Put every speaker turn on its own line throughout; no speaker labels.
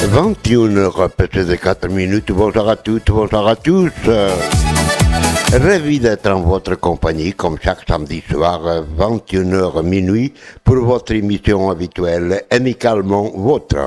21h, peut-être 4 minutes. Bonjour à toutes, bonjour à tous. Ravi d'être en votre compagnie, comme chaque samedi soir, 21h minuit, pour votre émission habituelle, Amicalement Vôtre.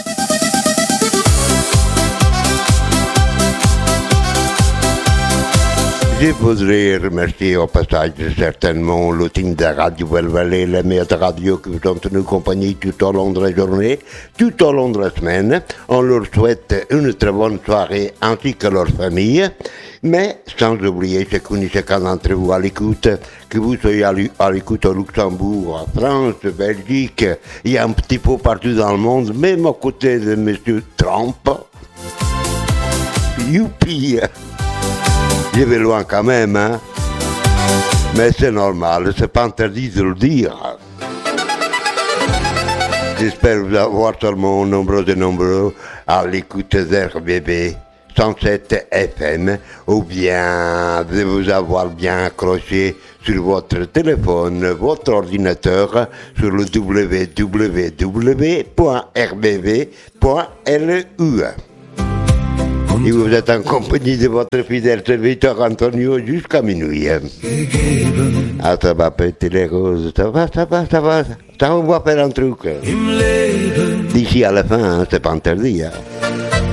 Je voudrais remercier au passage certainement le team de Radio Belle-Vallée, la meilleure radio qui vous ont tenu compagnie tout au long de la journée, tout au long de la semaine. On leur souhaite une très bonne soirée ainsi que leur famille. Mais sans oublier chacune et chacun d'entre vous à l'écoute, que vous soyez à l'écoute au Luxembourg, en France, Belgique, et un petit peu partout dans le monde, même aux côtés de M. Trump. Youpi! Je vais loin quand même, hein. Mais c'est normal, c'est pas interdit de le dire. J'espère vous avoir seulement nombreux à l'écoute d'RBB 107 FM, ou bien de vous avoir bien accroché sur votre téléphone, votre ordinateur, sur le www.rbv.lu. Et vous êtes en compagnie de votre fidèle serviteur Antonio jusqu'à minuit. Ah, ça va péter les roses, ça va, on va faire un truc. D'ici à la fin, hein, c'est pas interdit. Hein.